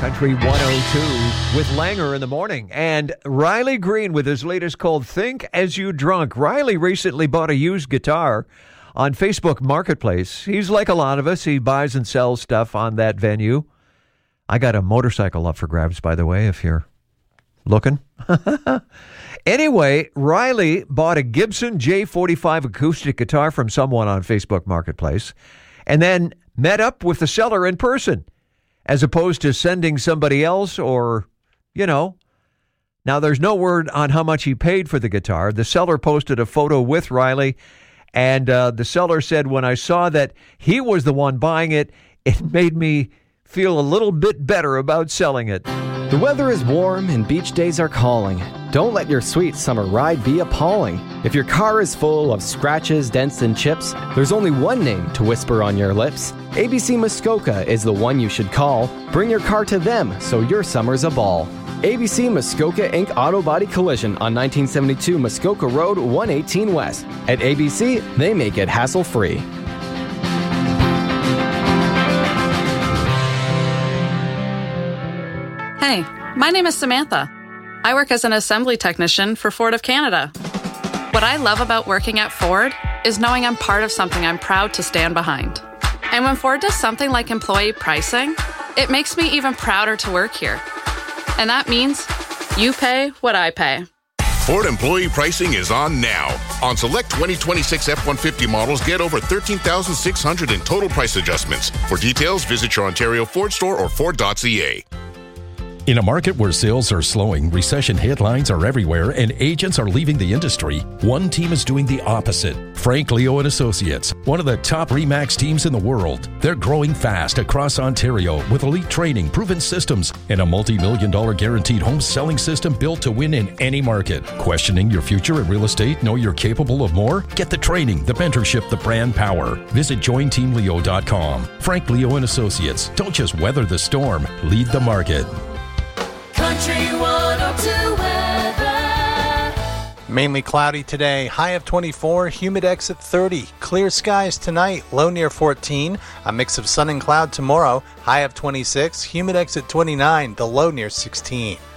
Country 102 with Langer in the morning. And Riley Green with his latest called Think As You Drunk. Riley recently bought a used guitar on Facebook Marketplace. He's like a lot of us. He buys and sells stuff on that venue. I got a motorcycle up for grabs, by the way, if you're looking. Anyway, Riley bought a Gibson J45 acoustic guitar from someone on Facebook Marketplace and then met up with the seller in person, as opposed to sending somebody else or, Now, there's no word on how much he paid for the guitar. The seller posted a photo with Riley, and the seller said, when I saw that he was the one buying it, it made me feel a little bit better about selling it. The weather is warm and beach days are calling. Don't let your sweet summer ride be appalling. If your car is full of scratches, dents, and chips, there's only one name to whisper on your lips. ABC Muskoka is the one you should call. Bring your car to them so your summer's a ball. ABC Muskoka Inc. Auto Body Collision on 1972 Muskoka Road, 118 West. At ABC, they make it hassle-free. Hey, my name is Samantha. I work as an assembly technician for Ford of Canada. What I love about working at Ford is knowing I'm part of something I'm proud to stand behind. And when Ford does something like employee pricing, it makes me even prouder to work here. And that means you pay what I pay. Ford employee pricing is on now. On select 2026 F-150 models, get over $13,600 in total price adjustments. For details, visit your Ontario Ford store or Ford.ca. In a market where sales are slowing, recession headlines are everywhere, and agents are leaving the industry, one team is doing the opposite. Frank Leo and Associates, one of the top RE/MAX teams in the world. They're growing fast across Ontario with elite training, proven systems, and a multi-million-dollar guaranteed home selling system built to win in any market. Questioning your future in real estate? Know you're capable of more? Get the training, the mentorship, the brand power. Visit jointeamleo.com. Frank Leo and Associates. Don't just weather the storm, lead the market. Country 102 weather. Mainly cloudy today, high of 24, Humidex at 30. Clear skies tonight, low near 14. A mix of sun and cloud tomorrow, high of 26, Humidex at 29, the low near 16.